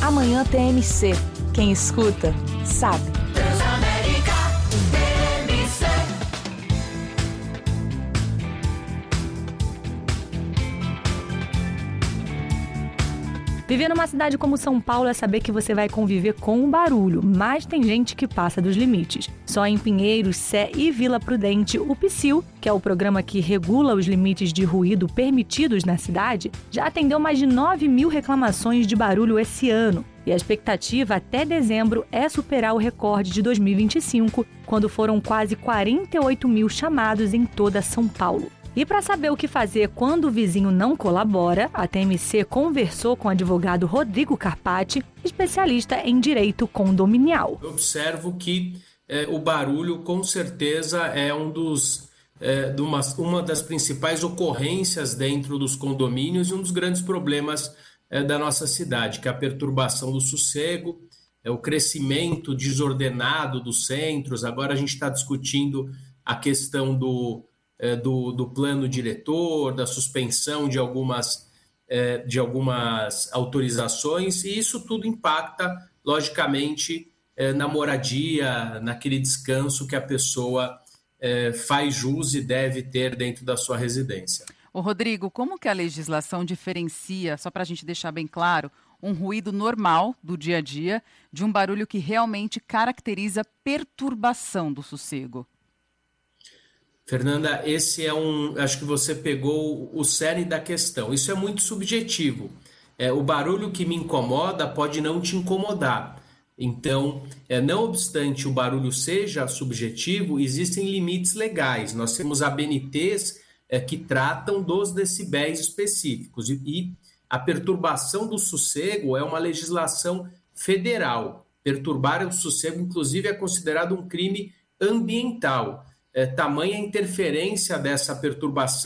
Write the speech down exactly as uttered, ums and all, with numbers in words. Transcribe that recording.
Amanhã T M C. Quem escuta, sabe. Transamérica T M C. Viver numa cidade como São Paulo é saber que você vai conviver com o barulho, mas tem gente que passa dos limites. Só em Pinheiros, Sé e Vila Prudente, o PSIL, que é o programa que regula os limites de ruído permitidos na cidade, já atendeu mais de nove mil reclamações de barulho esse ano. E a expectativa até dezembro é superar o recorde de dois mil e vinte e cinco, quando foram quase quarenta e oito mil chamados em toda São Paulo. E para saber o que fazer quando o vizinho não colabora, a T M C conversou com o advogado Rodrigo Carpati, especialista em direito condominial. Eu observo que é, o barulho, com certeza, é um dos, é, de uma, uma das principais ocorrências dentro dos condomínios e um dos grandes problemas é, da nossa cidade, que é a perturbação do sossego, é o crescimento desordenado dos centros. Agora a gente está discutindo a questão do Do, do plano diretor, da suspensão de algumas, de algumas autorizações, e isso tudo impacta, logicamente, na moradia, naquele descanso que a pessoa faz jus e deve ter dentro da sua residência. Ô Rodrigo, como que a legislação diferencia, só para a gente deixar bem claro, um ruído normal do dia a dia de um barulho que realmente caracteriza perturbação do sossego? Fernanda, esse é um... acho que você pegou o cerne da questão. Isso é muito subjetivo. É, o barulho que me incomoda pode não te incomodar. Então, é, não obstante o barulho seja subjetivo, existem limites legais. Nós temos A B N Tês é, que tratam dos decibéis específicos. E, e a perturbação do sossego é uma legislação federal. Perturbar o sossego, inclusive, é considerado um crime ambiental. É, tamanha interferência dessa perturbação